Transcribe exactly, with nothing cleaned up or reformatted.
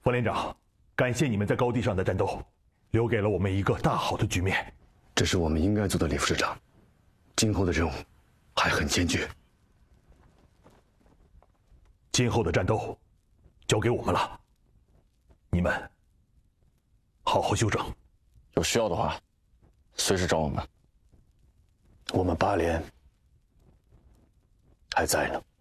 副连长，感谢你们在高地上的战斗，留给了我们一个大好的局面。 这是我们应该做的，李副师长。今后的任务还很艰巨， 今后的战斗交给我们了，你们好好休整。 有需要的话，随时找我们。 我们八连还在呢。